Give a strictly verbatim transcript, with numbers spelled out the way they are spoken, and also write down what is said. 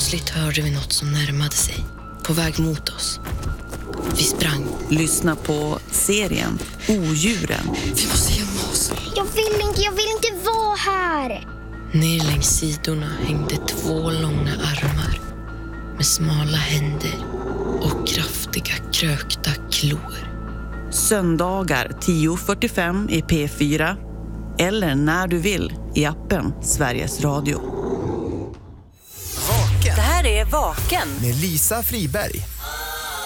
Plötsligt hörde vi något som närmade sig, på väg mot oss. Vi sprang. Lyssna på serien Odjuren. Vi måste gömma oss. Jag vill inte, jag vill inte vara här. Ner längs sidorna hängde två långa armar med smala händer och kraftiga krökta klor. Söndagar tio fyrtiofem i P fyra eller när du vill i appen Sveriges Radio. Vaken. Det här är Vaken Med Lisa Friberg.